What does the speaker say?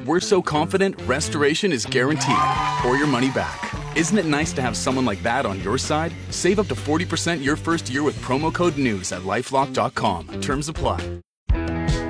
we're so confident restoration is guaranteed or your money back. Isn't it nice to have someone like that on your side? Save up to 40% your first year with promo code NEWS at LifeLock.com. Terms apply.